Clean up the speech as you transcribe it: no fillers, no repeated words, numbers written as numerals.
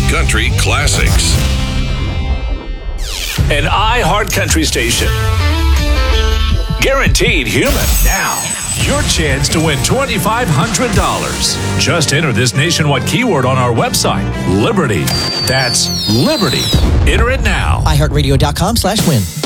country classics. An iHeart Country station. Guaranteed human. Now, your chance to win $2,500. Just enter this nationwide keyword on our website, Liberty. That's Liberty. Enter it now. iHeartRadio.com/win.